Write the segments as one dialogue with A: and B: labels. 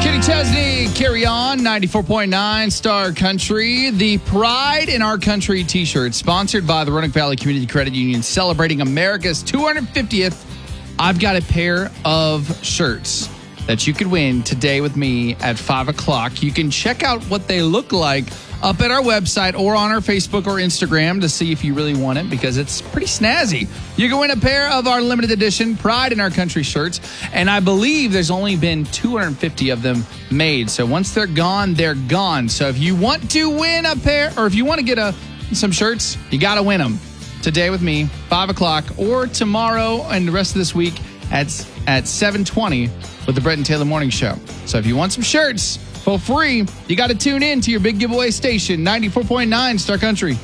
A: Kenny Chesney, Carry On, 94.9 Star Country. The Pride in Our Country t-shirt, sponsored by the Roanoke Valley Community Credit Union, celebrating America's 250th. I've got a pair of shirts that you could win today with me at 5 o'clock. You can check out what they look like up at our website or on our Facebook or Instagram to see if you really want it, because it's pretty snazzy. You can win a pair of our limited edition Pride in Our Country shirts, and I believe there's only been 250 of them made. So once they're gone, they're gone. So if you want to win a pair, or if you want to get some shirts, you got to win them today with me, 5 o'clock, or tomorrow and the rest of this week at 7:20 with the Brett and Taylor Morning Show. So if you want some shirts for free, you got to tune in to your big giveaway station, 94.9 Star Country.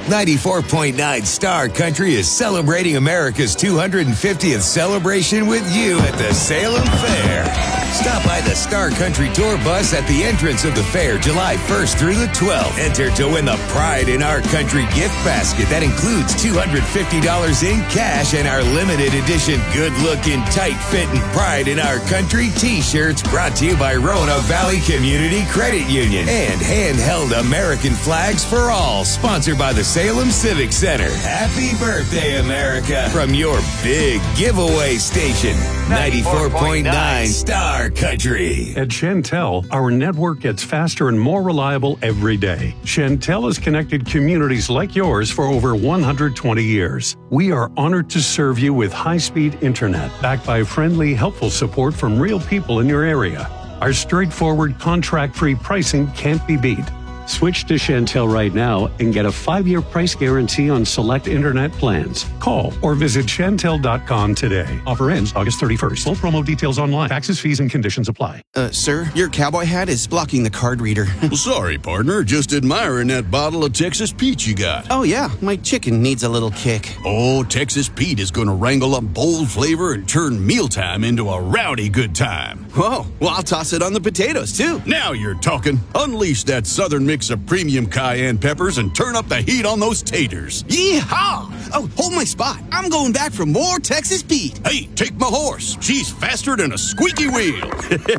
B: 94.9 Star Country is celebrating America's 250th celebration with you at the Salem Fair. Stop by the Star Country Tour bus at the entrance of the fair July 1st through the 12th. Enter to win the Pride in Our Country gift basket that includes $250 in cash and our limited edition good-looking, tight-fitting Pride in Our Country t-shirts, brought to you by Roanoke Valley Community Credit Union. And handheld American flags for all, sponsored by the Salem Civic Center. Happy birthday, America, from your big giveaway station, 94.9 Star Country.
C: At Chantel, our network gets faster and more reliable every day. Chantel has connected communities like yours for over 120 years. We are honored to serve you with high-speed internet, backed by friendly, helpful support from real people in your area. Our straightforward, contract-free pricing can't be beat. Switch to Chantel right now and get a 5-year price guarantee on select internet plans. Call or visit Chantel.com today. Offer ends August 31st. Full promo details online. Taxes, fees, and conditions apply.
D: Sir, your cowboy hat is blocking the card reader.
E: Well, sorry, partner. Just admiring that bottle of Texas Pete you got.
D: Oh, yeah. My chicken needs a little kick.
E: Oh, Texas Pete is going to wrangle up bold flavor and turn mealtime into a rowdy good time.
D: Whoa. Well, I'll toss it on the potatoes, too.
E: Now you're talking. Unleash that southern mix of premium cayenne peppers and turn up the heat on those taters.
D: Yeehaw! Oh, hold my spot. I'm going back for more Texas Pete.
E: Hey, take my horse. She's faster than a squeaky wheel.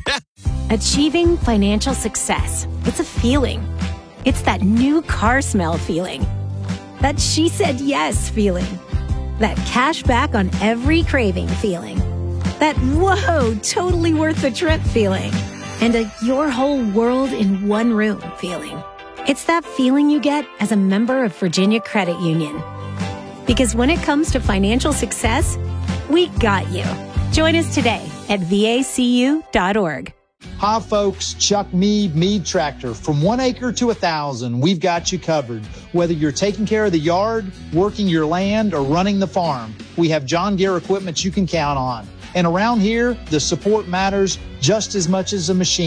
F: Achieving financial success. It's a feeling. It's that new car smell feeling. That she said yes feeling. That cash back on every craving feeling. That whoa, totally worth the trip feeling. And a your whole world in one room feeling. It's that feeling you get as a member of Virginia Credit Union. Because when it comes to financial success, we got you. Join us today at vacu.org.
G: Hi, folks. Chuck Mead Tractor. From 1 acre to 1,000, we've got you covered. Whether you're taking care of the yard, working your land, or running the farm, we have John Deere equipment you can count on. And around here, the support matters just as much as the machine.